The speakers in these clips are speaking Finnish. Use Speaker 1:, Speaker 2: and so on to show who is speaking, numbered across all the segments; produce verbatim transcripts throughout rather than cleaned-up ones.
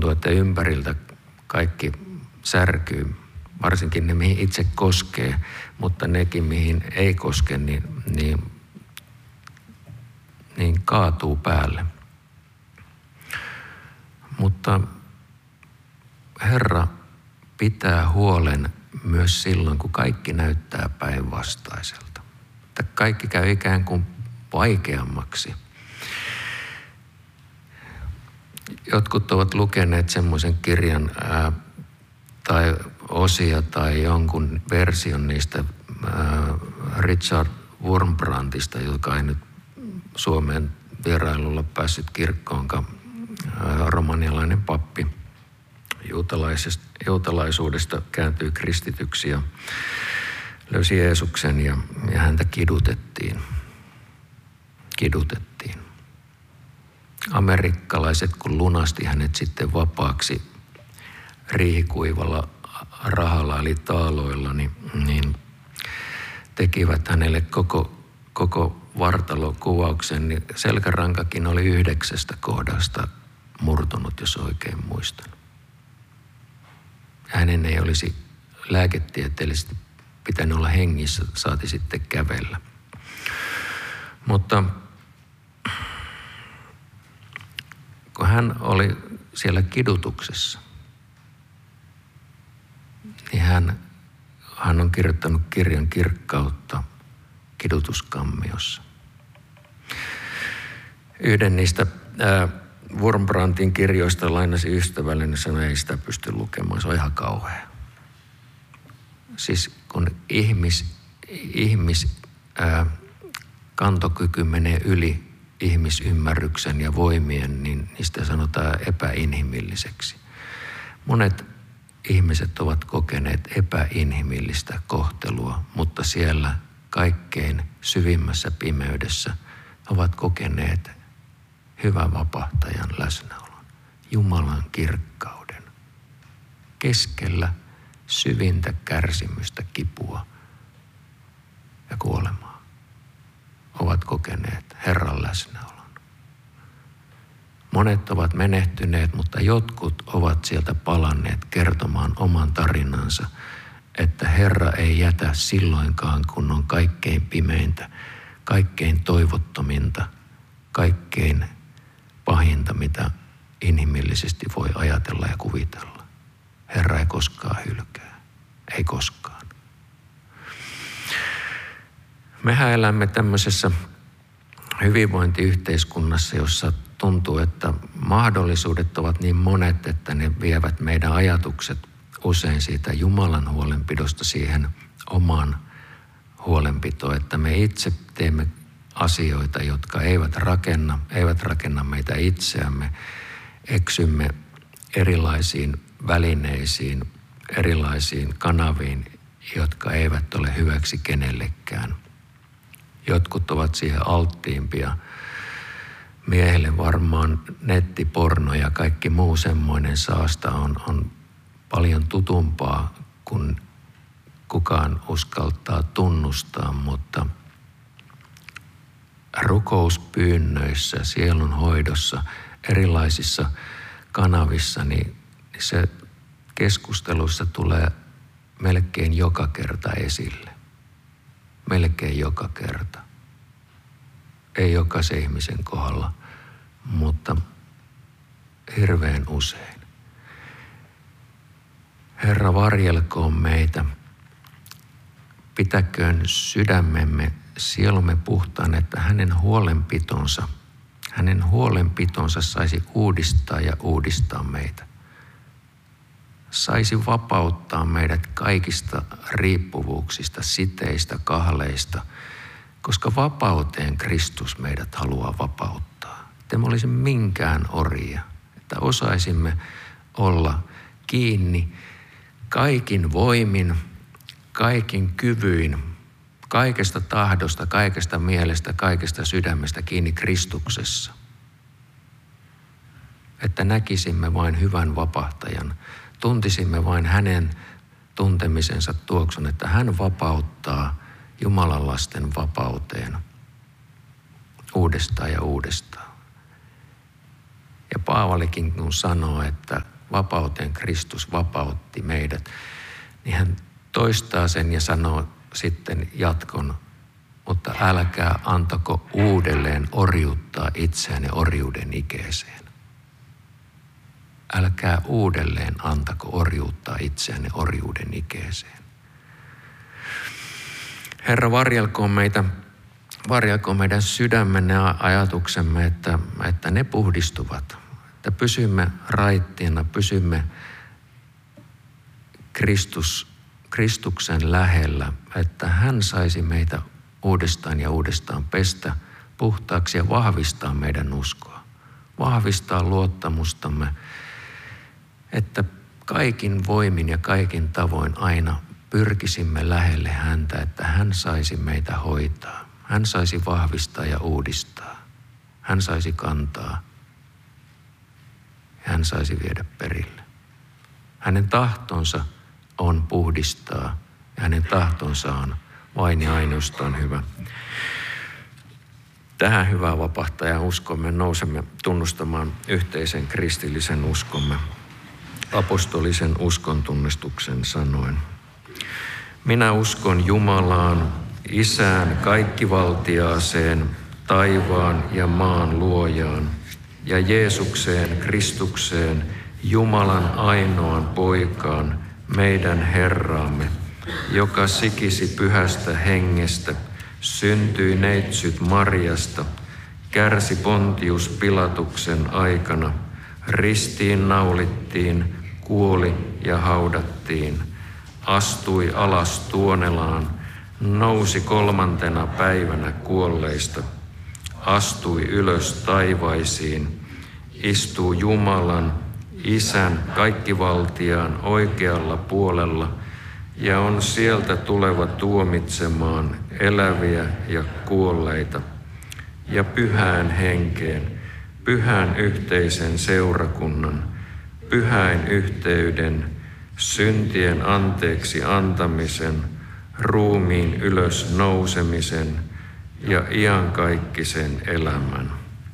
Speaker 1: tuntuu, että ympäriltä kaikki särkyy, varsinkin ne, mihin itse koskee, mutta nekin, mihin ei koske, niin, niin, niin kaatuu päälle. Mutta Herra pitää huolen myös silloin, kun kaikki näyttää päinvastaiselta. Että kaikki käy ikään kuin vaikeammaksi. Jotkut ovat lukeneet semmoisen kirjan ää, tai osia tai jonkun version niistä ää, Richard Wurmbrandista, joka ei nyt Suomeen vierailulla päässyt kirkkoonkaan, ää, romanialainen pappi. Juutalaisuudesta kääntyi kristityksi ja löysi Jeesuksen ja, ja häntä kidutettiin. Kidutettiin. Amerikkalaiset, kun lunasti hänet sitten vapaaksi riihikuivalla rahalla eli taaloilla, niin, niin tekivät hänelle koko, koko vartalokuvauksen. Niin selkärankakin oli yhdeksästä kohdasta murtunut, jos oikein muistan. Hänen ei olisi lääketieteellisesti pitänyt olla hengissä, saati sitten kävellä. Mutta kun hän oli siellä kidutuksessa, niin hän, hän on kirjoittanut kirjan Kirkkautta kidutuskammiossa. Yhden niistä ää, Wurmbrandin kirjoista lainasi ystävällinen, sanoi, ei sitä pysty lukemaan, se on ihan kauhea. Siis kun ihmis, ihmis ää, kantokyky menee yli ihmisymmärryksen ja voimien, niin niistä sanotaan epäinhimilliseksi. Monet ihmiset ovat kokeneet epäinhimillistä kohtelua, mutta siellä kaikkein syvimmässä pimeydessä ovat kokeneet hyvän vapahtajan läsnäolon, Jumalan kirkkauden, keskellä syvintä kärsimystä, kipua ja kuolemaa. Ovat kokeneet Herran läsnäolon. Monet ovat menehtyneet, mutta jotkut ovat sieltä palanneet kertomaan oman tarinansa, että Herra ei jätä silloinkaan, kun on kaikkein pimeintä, kaikkein toivottominta, kaikkein pahinta, mitä inhimillisesti voi ajatella ja kuvitella. Herra ei koskaan hylkää. Ei koskaan. Mehän elämme tämmöisessä hyvinvointiyhteiskunnassa, jossa tuntuu, että mahdollisuudet ovat niin monet, että ne vievät meidän ajatukset usein siitä Jumalan huolenpidosta siihen omaan huolenpitoon, että me itse teemme asioita, jotka eivät rakenna, eivät rakenna meitä itseämme, eksymme erilaisiin välineisiin, erilaisiin kanaviin, jotka eivät ole hyväksi kenellekään. Jotkut ovat siihen alttiimpia. Miehelle varmaan nettiporno ja kaikki muu semmoinen saasta on, on paljon tutumpaa, kun kukaan uskaltaa tunnustaa, mutta rukouspyynnöissä, sielunhoidossa, erilaisissa kanavissa, niin se keskustelussa tulee melkein joka kerta esille. Melkein joka kerta. Ei jokaisen ihmisen kohdalla, mutta hirveän usein. Herra, varjelkoon meitä. Pitäköön sydämemme, sielumme puhtaan, että hänen huolenpitonsa, hänen huolenpitonsa saisi uudistaa ja uudistaa meitä. Saisi vapauttaa meidät kaikista riippuvuuksista, siteistä, kahleista, koska vapauteen Kristus meidät haluaa vapauttaa. Että me olisi minkään orjia, että osaisimme olla kiinni kaikin voimin, kaikin kyvyin, kaikesta tahdosta, kaikesta mielestä, kaikesta sydämestä kiinni Kristuksessa. Että näkisimme vain hyvän vapahtajan, tuntisimme vain hänen tuntemisensa tuoksun, että hän vapauttaa Jumalan lasten vapauteen uudestaan ja uudestaan. Ja Paavalikin kun sanoo, että vapauteen Kristus vapautti meidät, niin hän toistaa sen ja sanoo sitten jatkon, mutta älkää antako uudelleen orjuuttaa itseänne orjuuden ikeeseen. Älkää uudelleen antako orjuuttaa itseänne orjuuden ikeeseen. Herra, varjelkoon meitä, varjelkoon meidän sydämenne ja ajatuksemme, että, että ne puhdistuvat. Että pysymme raittiina, pysymme Kristus, Kristuksen lähellä, että hän saisi meitä uudestaan ja uudestaan pestä puhtaaksi ja vahvistaa meidän uskoa. Vahvistaa luottamustamme, että kaikin voimin ja kaikin tavoin aina pyrkisimme lähelle häntä, että hän saisi meitä hoitaa. Hän saisi vahvistaa ja uudistaa. Hän saisi kantaa. Hän saisi viedä perille. Hänen tahtonsa on puhdistaa ja hänen tahtonsa on vain ja ainoastaan hyvä. Tähän hyvää vapahtajan uskomme nousemme tunnustamaan yhteisen kristillisen uskomme, apostolisen uskon tunnistuksen sanoen. Minä uskon Jumalaan, Isään kaikkivaltiaaseen, taivaan ja maan luojaan, ja Jeesukseen Kristukseen, Jumalan ainoan poikaan, meidän Herraamme, joka sikisi pyhästä hengestä, syntyi neitsyt Marjasta, kärsi Pontius Pilatuksen aikana, ristiin naulittiin, kuoli ja haudattiin, astui alas Tuonelaan, nousi kolmantena päivänä kuolleista, astui ylös taivaisiin, istuu Jumalan, Isän kaikkivaltiaan oikealla puolella ja on sieltä tuleva tuomitsemaan eläviä ja kuolleita ja pyhään henkeen, pyhän yhteisen seurakunnan, pyhäin yhteyden, syntien anteeksi antamisen, ruumiin ylös nousemisen ja iankaikkisen elämän.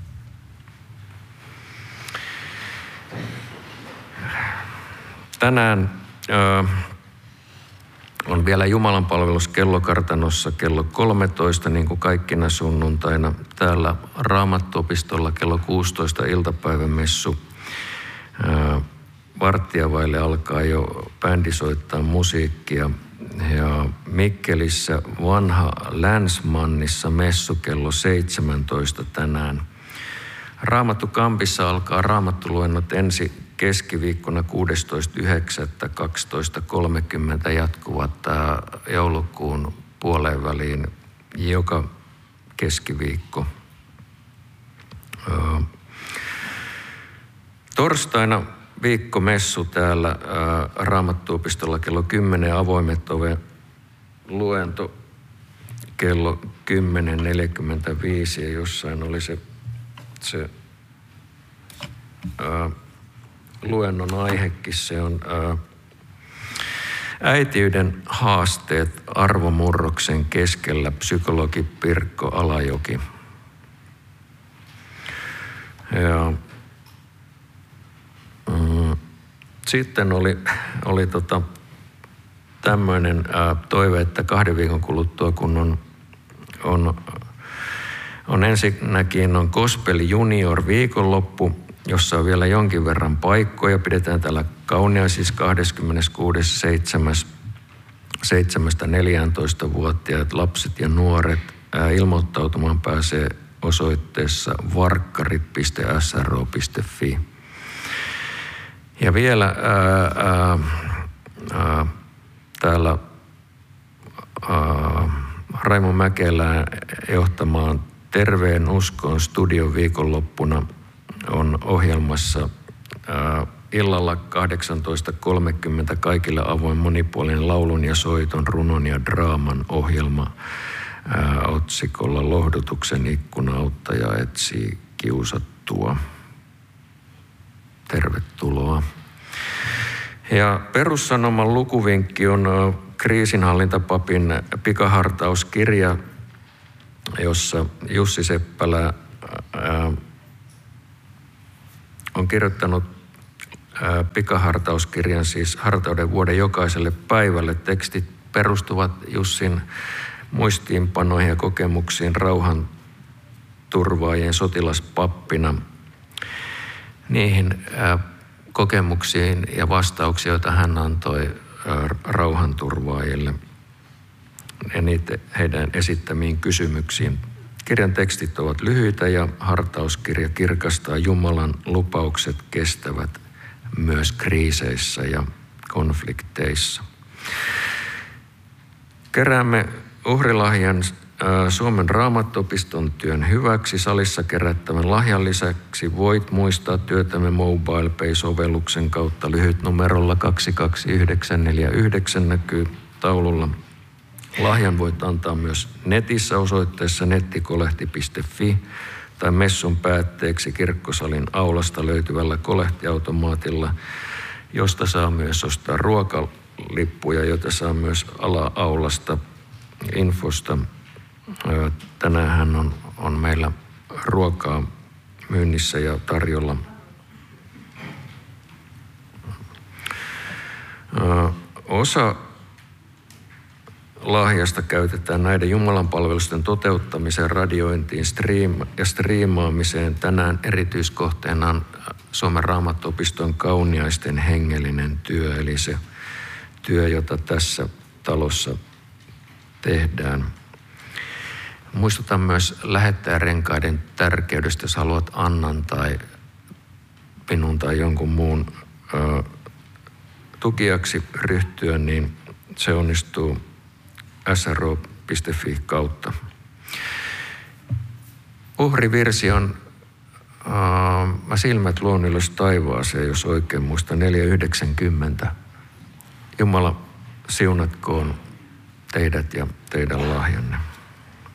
Speaker 1: Tänään ö, on vielä Jumalanpalvelus kellokartanossa kello kolmetoista, niin kuin kaikkina sunnuntaina. Täällä Raamattuopistolla kello kuusitoista iltapäivämessu. Ö, varttia vaille alkaa jo bändi soittaa musiikkia. Ja Mikkelissä Vanha Länsmannissa messu kello seitsemäntoista tänään. Raamattukampissa alkaa raamattuluennot ensi keskiviikkona kuudestoista yhdeksättä kaksitoista kolmekymmentä jatkuvat joulukuun puoleen väliin joka keskiviikko. Torstaina viikkomessu täällä Raamattuopistolla kello kymmenen, avoimet ove luento kello kymmenen neljäkymmentäviisi ja jossain oli se, se ää, luennon aihekin, se on ää, äitiyden haasteet arvomurroksen keskellä, psykologi Pirkko Alajoki. Ja mm, sitten oli, oli tota, tämmöinen ää, toive, että kahden viikon kuluttua, kun on, on, on ensinnäkin on Gospel Junior viikonloppu, jossa on vielä jonkin verran paikkoja. Pidetään täällä Kauniaisissa kahdeskymmeneskuudes seitsemättä neljääntoista-vuotiaat lapset ja nuoret. Ää, ilmoittautumaan pääsee osoitteessa varkkarit piste s r o piste f i. Ja vielä ää, ää, ää, täällä ää, Raimo Mäkelän johtamaan Terveen uskon studion viikonloppuna on ohjelmassa ää, illalla kahdeksantoista kolmekymmentä kaikille avoin monipuolinen laulun ja soiton, runon ja draaman ohjelma ää, otsikolla Lohdutuksen ikkuna auttaja etsii kiusattua. Tervetuloa. Ja Perussanoman lukuvinkki on kriisinhallintapapin pikahartauskirja, jossa Jussi Seppälä ää, on kirjoittanut pikahartauskirjan, siis hartauden vuoden jokaiselle päivälle. Tekstit perustuvat Jussin muistiinpanoihin ja kokemuksiin rauhanturvaajien sotilaspappina. Niihin kokemuksiin ja vastauksiin, joita hän antoi rauhanturvaajille ja niitä heidän esittämiin kysymyksiin. Kirjan tekstit ovat lyhyitä ja hartauskirja kirkastaa Jumalan lupaukset kestävät myös kriiseissä ja konflikteissa. Keräämme uhrilahjan Suomen Raamattuopiston työn hyväksi. Salissa kerättävän lahjan lisäksi voit muistaa työtämme Mobile Pay-sovelluksen kautta. Lyhyt numerolla kaksi kaksi yhdeksän neljä yhdeksän näkyy taululla. Lahjan voit antaa myös netissä osoitteessa nettikolehti piste fi tai messun päätteeksi kirkkosalin aulasta löytyvällä kolehtiautomaatilla, josta saa myös ostaa ruokalippuja, joita saa myös ala-aulasta infosta. Tänään on, on meillä ruokaa myynnissä ja tarjolla. Osa lahjasta käytetään näiden jumalanpalvelusten toteuttamiseen, radiointiin striima- ja striimaamiseen. Tänään erityiskohteena on Suomen Raamattuopiston kauniaisten hengellinen työ, eli se työ, jota tässä talossa tehdään. Muistutan myös lähettäjärenkaiden tärkeydestä, jos haluat Annan tai minun tai jonkun muun ö, tukijaksi ryhtyä, niin se onnistuu s r o piste f i kautta. Uhrivirsi on äh, Mä silmät luon ylös taivaaseen, jos oikein muista, neljä yhdeksänkymmentä. Jumala siunatkoon teidät ja teidän lahjanne.